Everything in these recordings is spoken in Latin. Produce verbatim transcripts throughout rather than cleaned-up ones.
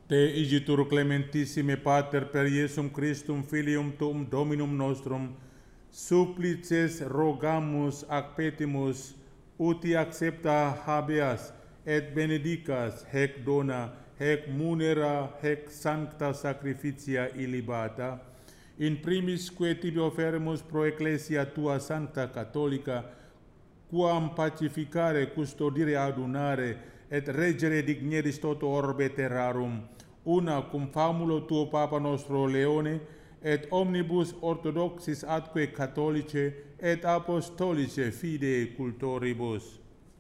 Te igitur clementissime Pater per Iesum Christum Filium Tuum Dominum nostrum, supplices rogamus ac petimus, uti accepta habeas, et benedicas hec dona, hec munera, hec sancta sacrificia illibata, in primis que tibi offeremus pro ecclesia tua sancta catholica, quam pacificare, custodire, adunare, et regere digneris toto orbe terrarum, una cum famulo tuo Papa nostro Leone, et omnibus orthodoxis atque catholice, et apostolice fide cultoribus.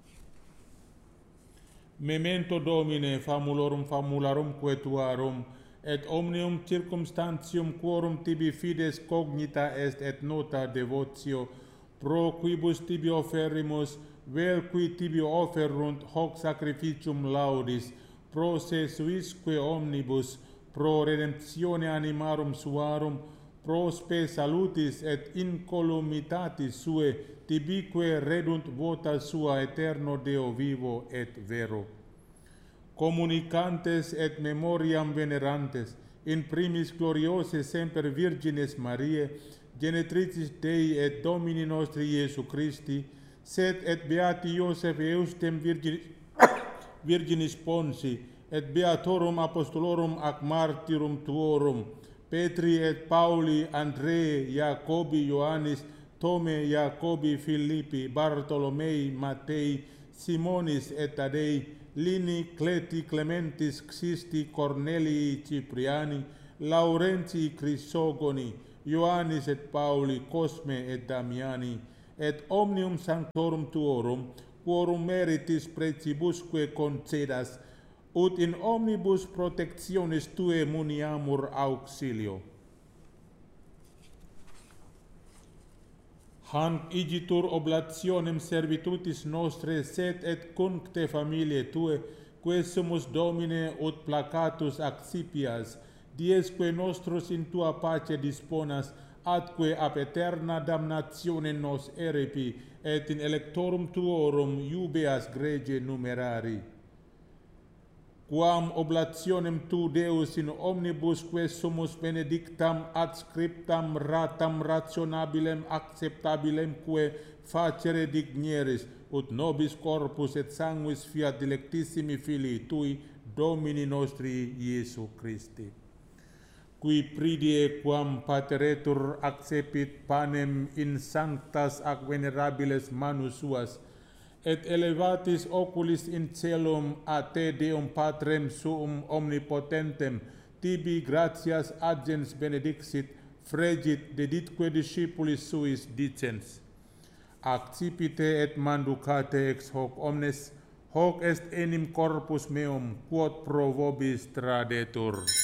Memento Domine famulorum famularum quetuarum, et omnium circumstantium quorum tibi fides cognita est et nota devotio, pro quibus tibi offerrimus, vel qui tibi offerunt hoc sacrificium laudis, pro se suisque omnibus, pro redemptione animarum suarum, pro spe salutis et incolumitatis sue, tibique redunt vota sua eterno Deo vivo et vero. Communicantes et memoriam venerantes, in primis gloriose semper Virgines Mariae, genetricis Dei et Domini nostri Iesu Christi, sed et beati Iosef Eustem Virginis, Virginis Ponsi, et beatorum apostolorum ac martyrum tuorum, Petri et Pauli, Andrei, Jacobi, Ioannis, Tome, Jacobi, Philippi, Bartolomei, Matei, Simonis et Tadei, Lini, Cleti, Clementis, Xisti, Cornelii, Cipriani, Laurentii, Crisogoni, Ioannis et Pauli, Cosme et Damiani, et omnium sanctorum tuorum, quorum meritis precibusque concedas, ut in omnibus protectionis tue muniamur auxilio. Hanc igitur oblationem servitutis nostre, sed et cuncte familiae tue, que sumus Domine ut placatus accipias, diesque nostros in tua pace disponas, atque ab eterna damnatione nos erepi, et in electorum tuorum iubeas grege numerari. Quam oblationem tu, Deus, in omnibus que sumus benedictam adscriptam ratam rationabilem acceptabilem que facere digneris, ut nobis corpus et sanguis fiat dilectissimi Filii Tui, Domini nostri Iesu Christi. Qui pridie quam pateretur accepit panem in sanctas ac venerabiles manus suas, et elevatis oculis in celum a te Deum Patrem suum omnipotentem, tibi gratias agens benedixit, fregit deditque discipulis suis dicens. Accipite et manducate ex hoc omnes, hoc est enim corpus meum, quod pro vobis tradetur.